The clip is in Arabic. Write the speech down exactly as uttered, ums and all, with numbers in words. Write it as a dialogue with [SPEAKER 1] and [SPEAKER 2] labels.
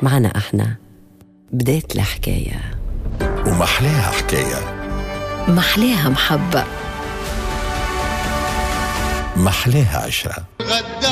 [SPEAKER 1] معنا احنا بداية الحكاية
[SPEAKER 2] ومحلاها حكاية،
[SPEAKER 3] محلاها محبة،
[SPEAKER 2] محلاها عشرة.